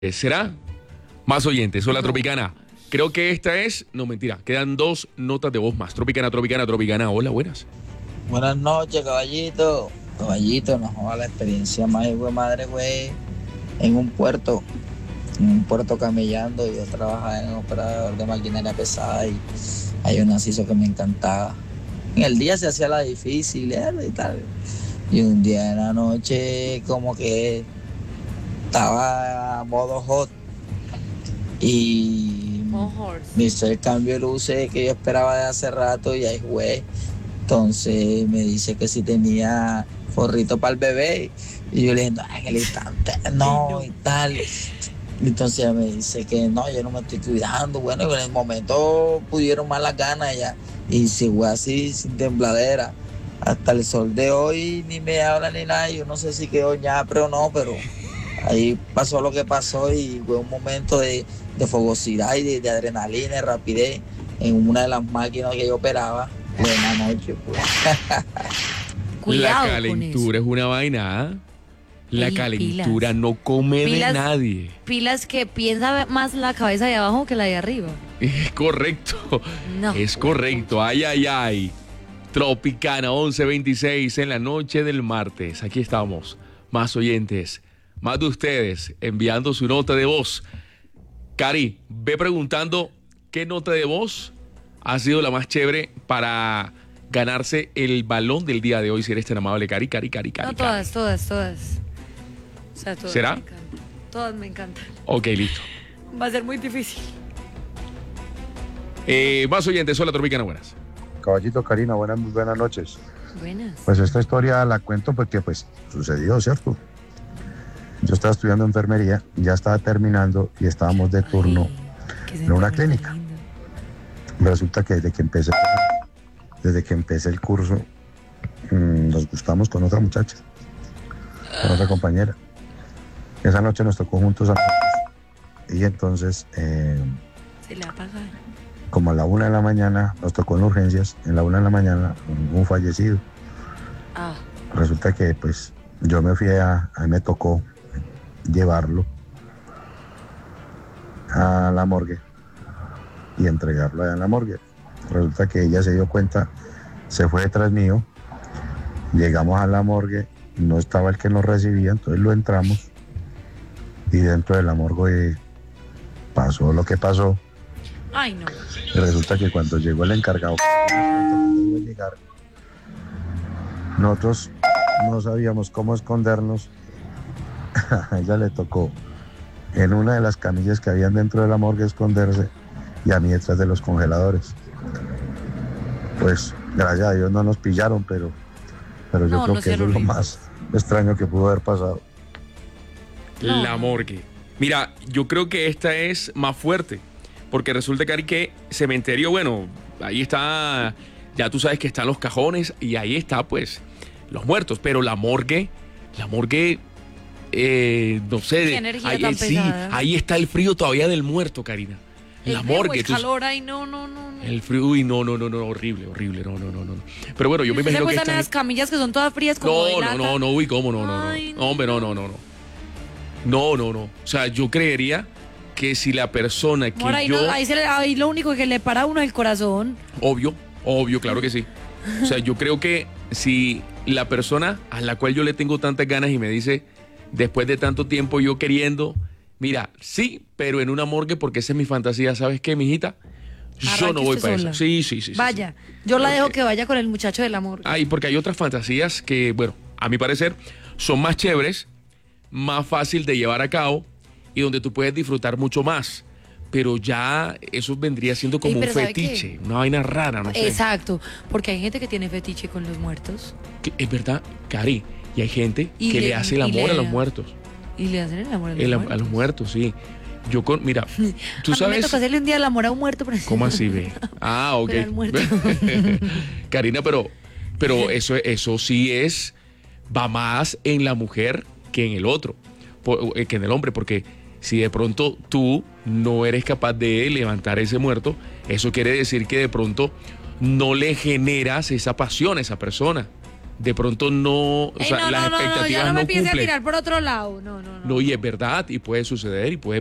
¿Será? Más oyentes. Hola, Tropicana. Creo que esta es... No, mentira. Quedan 2 notas de voz más. Tropicana, Tropicana, Tropicana. Hola, buenas. Buenas noches, caballito. Caballito, nos joda la experiencia más hijo de madre, güey. En un puerto camellando. Yo trabajaba en operador de maquinaria pesada y hay un anciso que me encantaba. En el día se hacía la difícil y tal. Y un día en la noche como que estaba a modo hot y me hizo el cambio de luces que yo esperaba de hace rato y ahí güey. Entonces me dice que si tenía forrito para el bebé y yo le dije, no, en el instante no y tal. Entonces ella me dice que no, yo no me estoy cuidando. Bueno, y en el momento pudieron más las ganas ya y si fue así sin tembladera. Hasta el sol de hoy ni me habla ni nada. Yo no sé si quedó ñapre o no, pero ahí pasó lo que pasó y fue un momento de fogosidad y de adrenalina y rapidez en una de las máquinas que yo operaba. Buena noche, pues. Cuidado, la calentura es una vaina. La calentura pilas. No come pilas, de nadie. Pilas que piensa más la cabeza de abajo que la de arriba. Es correcto. No. Es correcto. Ay, ay, ay. Tropicana 11:26 en la noche del martes. Aquí estamos. Más oyentes. Más de ustedes enviando su nota de voz. Cari, ve preguntando qué nota de voz ha sido la más chévere para ganarse el balón del día de hoy, si eres tan amable, Cari. No, todas. O sea, todas. ¿Será? Me todas me encantan. Ok, listo. Va a ser muy difícil. Más oyentes, hola, Tropicana, buenas. Caballito, Karina, buenas noches. Buenas. Pues esta historia la cuento porque pues sucedió, ¿cierto? Yo estaba estudiando enfermería, ya estaba terminando y estábamos de turno en una clínica. Resulta que desde que empecé el curso, nos gustamos con otra muchacha, con otra compañera. Esa noche nos tocó juntos a y entonces, se le apaga. Como a la 1 de la mañana, nos tocó en urgencias, en la 1 de la mañana, un fallecido. Resulta que pues yo me fui a mí me tocó llevarlo a la morgue y entregarlo allá en la morgue. Resulta que ella se dio cuenta, se fue detrás mío, llegamos a la morgue, no estaba el que nos recibía, entonces lo entramos y dentro de la morgue pasó lo que pasó. Ay, no. Y resulta que cuando llegó el encargado, nosotros no sabíamos cómo escondernos. A ella le tocó en una de las camillas que habían dentro de la morgue esconderse y a mí detrás de los congeladores. Pues gracias a Dios no nos pillaron, pero yo creo que eso es lo más extraño que pudo haber pasado. La morgue. Mira, yo creo que esta es más fuerte, porque resulta, Cari, que cementerio, bueno, ahí está, ya tú sabes que están los cajones y ahí está, pues, los muertos, pero la morgue, no sé, ¿qué energía tan pesada? Ahí está el frío todavía del muerto, Karina. La morgue. El calor ahí, no. El frío, uy, no, horrible, no. Pero bueno, yo me imagino que están las camillas que son todas frías como de lata. No, uy, ¿cómo no? Ay, no. Hombre, no. O sea, yo creería que si la persona que ahora, ahí lo único que le para a uno es el corazón. Obvio, claro que sí. O sea, yo creo que si la persona a la cual yo le tengo tantas ganas y me dice, después de tanto tiempo yo queriendo, mira, sí, pero en una morgue porque esa es mi fantasía, ¿sabes qué, mijita? Yo no voy para eso. Sí. Vaya, yo la dejo que vaya con el muchacho del amor. Ay, porque hay otras fantasías que, bueno, a mi parecer, son más chéveres, más fácil de llevar a cabo y donde tú puedes disfrutar mucho más. Pero ya eso vendría siendo como un fetiche, una vaina rara, no sé. Exacto, porque hay gente que tiene fetiche con los muertos. Es verdad, Cari, y hay gente que le hace el amor a los muertos. Y le hacen el amor a los muertos, sí. Mira, tú sabes. Me tocó hacerle un día el amor a un muerto. ¿Cómo así, ve? Ok. Pero al muerto. Karina, pero eso sí va más en la mujer que en el otro, que en el hombre, porque si de pronto tú no eres capaz de levantar ese muerto, eso quiere decir que de pronto no le generas esa pasión a esa persona. de pronto no, o sea, las expectativas ya no me empiece a cumplen. tirar por otro lado. No. No, y es verdad, y puede suceder, y puede